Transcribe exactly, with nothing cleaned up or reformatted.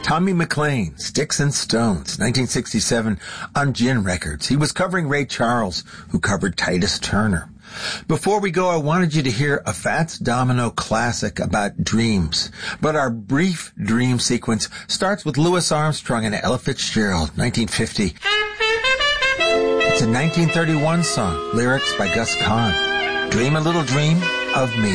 Tommy McLean, Sticks and Stones, nineteen sixty-seven, on Gin Records. He was covering Ray Charles, who covered Titus Turner. Before we go, I wanted you to hear a Fats Domino classic about dreams. But our brief dream sequence starts with Louis Armstrong and Ella Fitzgerald, nineteen fifty. It's a nineteen thirty-one song, lyrics by Gus Kahn. Dream a little dream of me.